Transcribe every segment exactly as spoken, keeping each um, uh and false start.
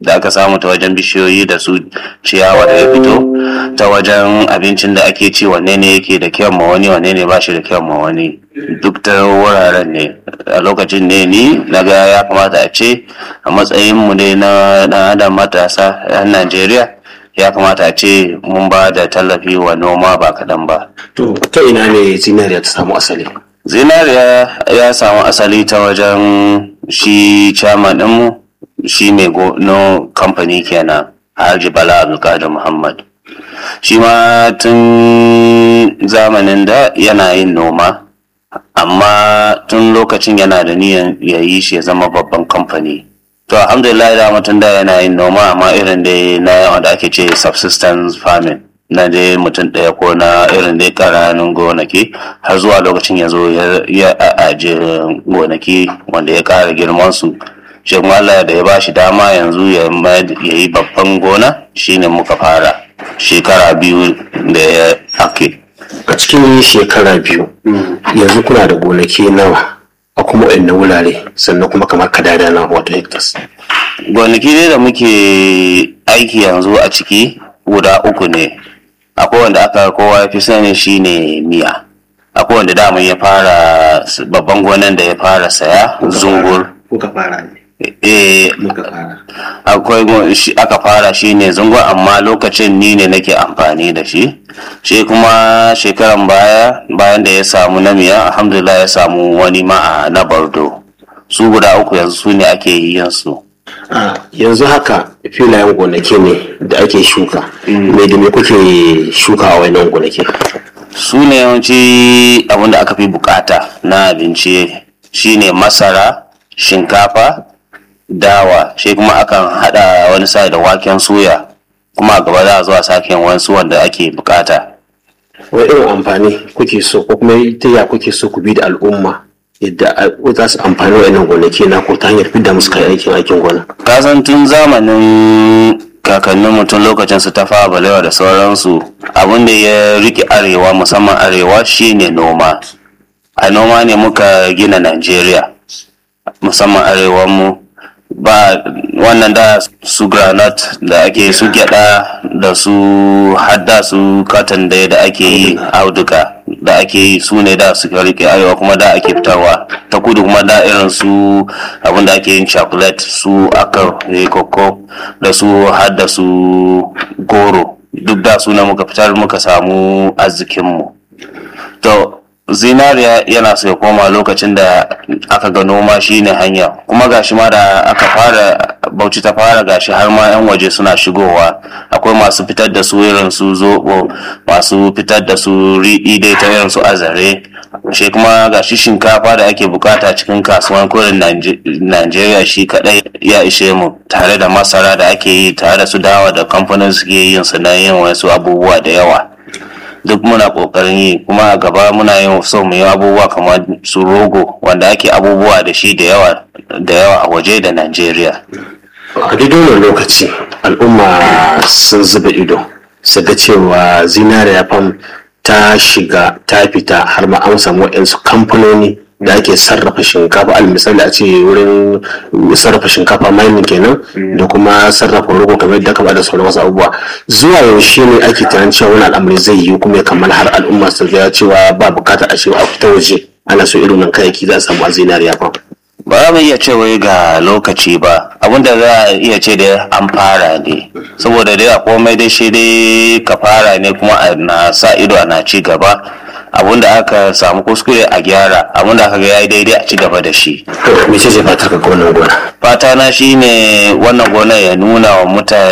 da aka samu ta wajen bishiyoyi da su ciyawa da ya fito, ta wajen abincin da ake ci wanne ne yake da kyau ma wani wanne ne ba shi da kyau ma wani, duk ta wuraren ne. A lokacin ne ni na ga ya kamata a ce a matsayin mu ne na ɗan adam matasa 'yan Najeriya, ya kamata a ce mun ba da tallafi wa noma ba kaɗan ba. To ta ina ne zinariya ta samu asali? Zinariya ya samu asali ta wajen shi chairman ɗinmu, shi mai no kamfani kenan, Alhaji Bala Abdulkadir Muhammad. Shi ma tun zamanin da yana yin noma, amma tun lokacin yana da niyan ya yi shi ya zama babban kamfani. To alhamdulillah da mutum da yana yin noma, amma irin dai na yawan da ake ce subsistence farming, na dai mutum ɗaya ko na irin dai ƙananan gonaki, har zuwa lokacin ya zo ya ajiye gonaki wanda ya ƙara girman su. Shi kuma Allah da ya ba shi dama yanzu ya yi babban gona, shine muka fara shekara biyu da ya ake. A cikin shekara biyu yanzu kuna da gonaki nawa a kuma inda wurare, sannan kuma kamar kadada na wato hectares? Gonaki dai da muke aiki yanzu a ciki guda uku ne. Akwai wanda aka kowa ya fi sani shine miya. Akwai wanda daman ya fara babban gonan da ya fara saya zungur. Kuka fara ne? Eh, Muka fara. akwai shi aka fara shine zungur, amma lokacin ni ne nake amfani da shi. Shi kuma shekaran baya bayan da ya samu na miya, alhamdulillah ya samu wani ma na bardo. Su guda uku yanzu su ne ake yin su. Ah, yanzu haka filayen gonaki ne da ake shuka. Me da me kuke shuka a wannan gonaki? Su ne yawanci abin da aka fi bukata na abinci shine masara, shinkafa, dawa. Shi kuma akan hada wani sai da waken soya, kuma a gaba za a zo a sake wasu wanda ake bukata. Wani irin amfani kuke so, ko kuma ta ya kuke so ku bi da al'umma yadda za su amfani wa'annan gonaki na, ko ta hanyar fidda musu kai aikin aikin gona? Kasan tun zamanin kakannin mutum lokacin su ta fara balewa da sauransu, abin da ya rike arewa, musamman arewa, shine noma. A noma ne muka gina Najeriya, musamman arewan mu. Ba wannan da su granite da ake su gyada da su hadda su cotton da da ake yi auduga da ake yi, su ne da suka rike arewa, kuma da ake fitarwa ta kudu, kuma da irin su abin da ake yin chocolate, su aka koko da su hadda su goro, duk da su na muka fitar muka samu arzikinmu. To zinariya yana so ya koma lokacin da aka ga noma shine hanya, kuma gashi ma da aka fara Bauchi ta fara, gashi har ma yan waje suna shigowa. Akwai masu fitar da su irin su zobo, masu fitar da su riɗi dai ta irin su azare. Shi kuma gashi shinkafa da ake bukata cikin kasuwan kurin Najeriya shi kadai ya ishe mu, tare da masara da ake yi, tare da su dawa da kamfanin suke yin su na yin wasu abubuwa da yawa. Duk muna kokarin yi, kuma a gaba muna yin so mu yi abubuwa kamar su rogo, wanda ake abubuwa da shi da yawa da yawa a waje da Najeriya. A daidai wannan lokaci al'umma sun zuba ido su ga cewa zinariya fam ta shiga ta fita, har ma an samu waɗansu kamfanoni da ake sarrafa shinkafa, al misali a ce wurin sarrafa shinkafa mining kenan, da kuma sarrafa rogo kamar yadda aka bada sauran wasu abubuwa. Zuwa yaushe ne ake tunanin cewa wani al'amari zai yi kuma kamar har al'umma su ga cewa ba bukatar a cewa a fita waje ana so irin nan kayayyaki za a samu a zinariya fam? Ba za mu iya cewa ga lokaci ba, abinda za a iya ce da an fara ne, saboda dai a komai dai shi dai ka fara ne, kuma na sa ido ana ci gaba. Abinda aka samu kuskure a gyara, abinda aka ga yayi daidai a ci gaba da shi. Me ce fatar ka ga wannan gona? Fata na shine wannan gona ya nuna wa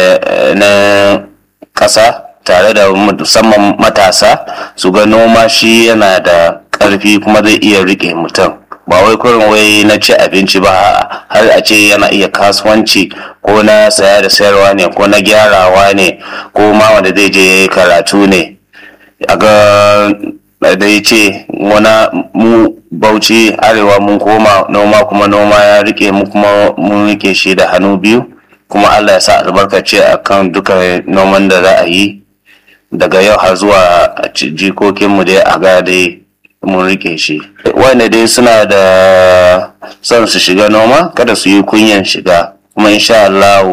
mutanen kasa, tare da musamman matasa, su ga noma shi yana da karfi kuma zai iya rike mutum. Ba wai kurin wai na ci abinci ba, har a ce yana iya kasuwanci, ko na saya da sayarwa ne, ko na gyarawa ne, ko ma wanda zai je karatu ne. A ga da ya ce wana mu Bauchi arewa mun koma noma, kuma noma ya rike mu, kuma mun rike shi da hannu biyu, kuma Allah ya sa albarkace akan duka noman da za a yi daga yau har zuwa jikokinmu dai a ga dai mun rike shi. Wanda dai suna da son su shiga noma, kada su yi kunyan shiga, kuma insha Allah